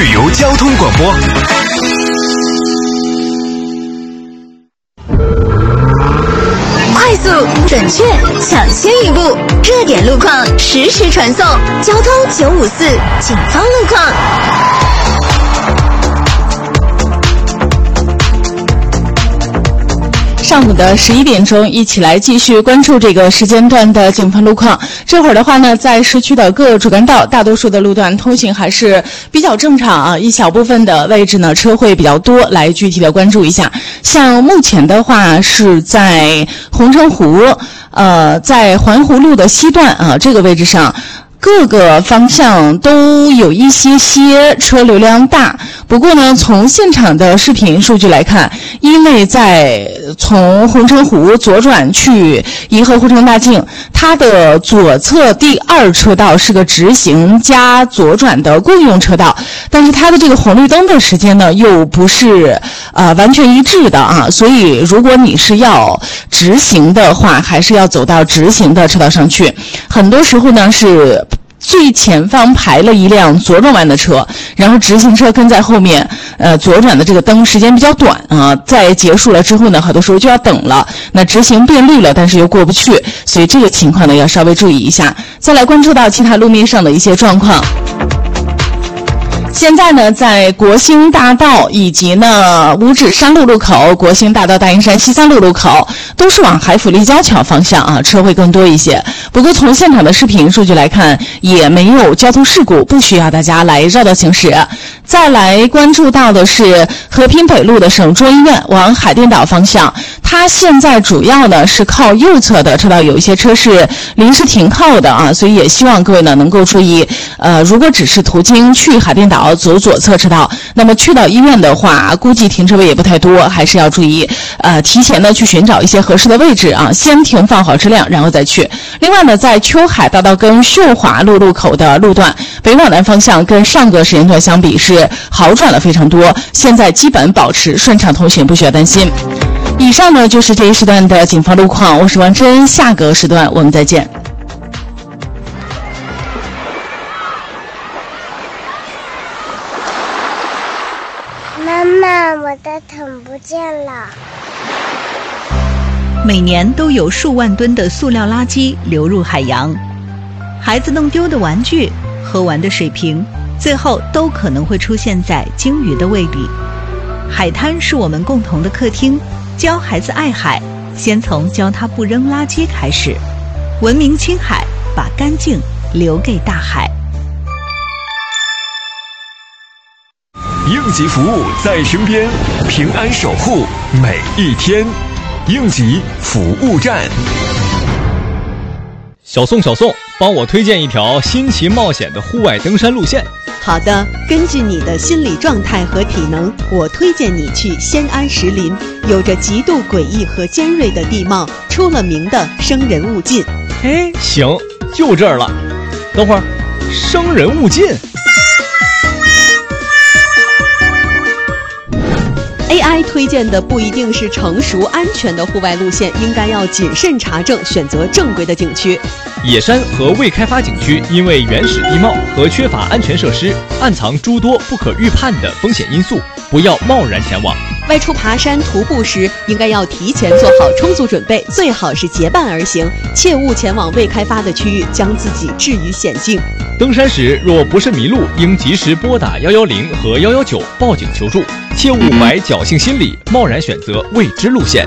旅游交通广播。 快速、准确、抢先一步，热点路况实时传送。交通954，警方路况。 上午的11点钟，一起来继续关注这个时间段的警方路况。这会儿的话呢，在市区的各主干道，大多数的路段通行还是比较正常啊，一小部分的位置呢车会比较多，来具体的关注一下。像目前的话是在红城湖，在环湖路的西段啊这个位置上。各个方向都有一些车流量大，不过呢，从现场的视频数据来看，因为在从红城湖左转去颐和护城大径，它的左侧第2车道是个直行加左转的共用车道，但是它的这个红绿灯的时间呢又不是完全一致的啊，所以如果你是要直行的话，还是要走到直行的车道上去。很多时候呢是最前方排了一辆左转弯的车，然后直行车跟在后面，左转的这个灯时间比较短啊，在结束了之后呢，很多时候就要等了。那直行变绿了，但是又过不去，所以这个情况呢要稍微注意一下。再来关注到其他路面上的一些状况。现在呢，在国兴大道以及呢五指山路路口、国兴大道大营山西三路路口都是往海府立交桥方向啊，车会更多一些。不过从现场的视频数据来看，也没有交通事故，不需要大家来绕道行驶。再来关注到的是和平北路的省中医院往海淀岛方向，它现在主要呢是靠右侧的车道有一些车是临时停靠的啊，所以也希望各位呢能够注意，如果只是途经去海淀岛走左侧车道，那么去到医院的话，估计停车位也不太多，还是要注意，提前呢去寻找一些合适的位置啊，先停放好车辆，然后再去。另外呢，在秋海大道跟秀华路路口的路段，北往南方向跟上个时间段相比是好转了非常多，现在基本保持顺畅通行，不需要担心。以上呢就是这一时段的警方路况，我是王真恩，下个时段我们再见。 妈妈，我的桶不见了。 每年都有数万吨的塑料垃圾流入海洋，孩子弄丢的玩具、喝完的水瓶，最后都可能会出现在鲸鱼的胃里。海滩是我们共同的客厅，教孩子爱海，先从教他不扔垃圾开始。文明青海，把干净留给大海。 应急服务在身边，平安守护每一天。应急服务站。 小宋，帮我推荐一条新奇冒险的户外登山路线。 好的，根据你的心理状态和体能，我推荐你去仙安石林，有着极度诡异和尖锐的地貌，出了名的生人勿近。 哎，行，就这儿了。等会儿，生人勿近。 AI 推荐的不一定是成熟安全的户外路线，应该要谨慎查证，选择正规的景区。 野山和未开发景区因为原始地貌和缺乏安全设施，暗藏诸多不可预判的风险因素，不要贸然前往。 外出爬山徒步时，应该要提前做好充足准备，最好是结伴而行，切勿前往未开发的区域，将自己置于险境。 登山时若不慎迷路，应及时拨打110和119报警求助，切勿怀侥幸心理，贸然选择未知路线。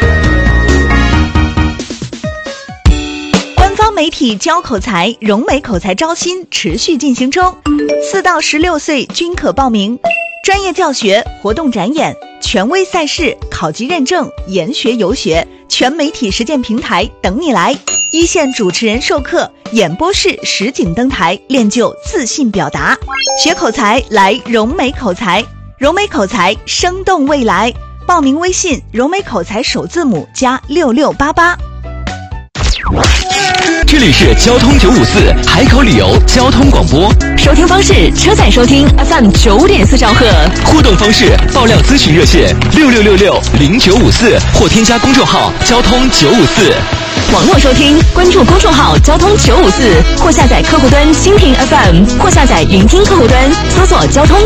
官方媒体教口才，融美口才招新持续进行中，4到16岁均可报名。专业教学、活动展演、权威赛事、考级认证、研学游学，全媒体实践平台等你来。一线主持人授课，演播室实景登台，练就自信表达。学口才来融美口才，融美口才生动未来。报名微信融美口才首字母加6688。 这里是交通954海口旅游交通广播， 收听方式：车载收听 FM 9.4兆赫， 互动方式：爆料咨询热线66660954或添加公众号交通954。 网络收听，关注公众号交通954，或下载客户端蜻蜓 FM，或下载云听客户端，搜索交通